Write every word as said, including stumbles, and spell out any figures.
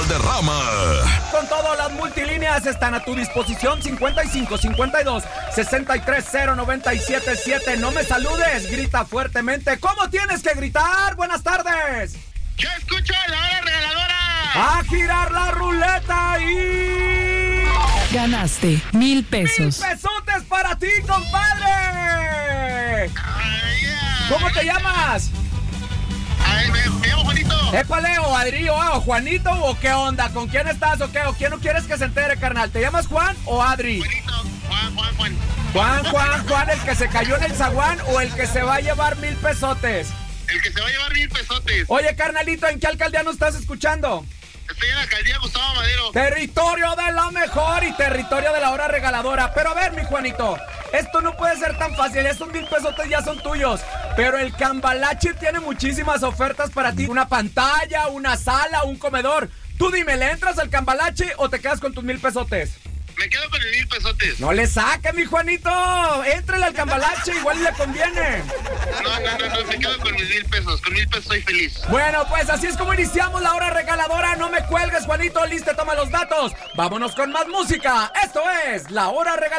Valderrama. Con todo, las multilíneas están a tu disposición. cincuenta y cinco, cincuenta y dos, sesenta y tres, cero, noventa y siete, siete. No me saludes, grita fuertemente. ¿Cómo tienes que gritar? Buenas tardes. Yo escucho la hora regaladora. A girar la ruleta y... Ganaste mil pesos. ¡Mil pesotes para ti, compadre! Ay, yeah. ¿Cómo te llamas? Ay, me, me llamo Juanito. Épale, o Adri, o ah, Juanito, o qué onda, ¿con quién estás o qué? ¿O quién no quieres que se entere, carnal? ¿Te llamas Juan o Adri? Juanito, Juan, Juan, Juan. Juan, Juan, Juan, el que se cayó en el zaguán o el que se va a llevar mil pesotes. El que se va a llevar mil pesotes. Oye, carnalito, ¿en qué alcaldía nos estás escuchando? Estoy en la alcaldía Gustavo Madero. Territorio de la mejor y territorio de la hora regaladora. Pero a ver, mi Juanito, esto no puede ser tan fácil. Estos mil pesotes ya son tuyos. Pero el Cambalache tiene muchísimas ofertas para ti. Una pantalla, una sala, un comedor. Tú dime, ¿le entras al Cambalache o te quedas con tus mil pesotes? Me quedo con el mil pesotes. No le saque, mi Juanito. Éntrale al Cambalache, igual le conviene. No, no, no, no, me quedo con mis mil pesos. Con mil pesos soy feliz. Bueno, pues así es como iniciamos la hora regaladora. No me cuelgues, Juanito. Listo, toma los datos. Vámonos con más música. Esto es la hora regaladora.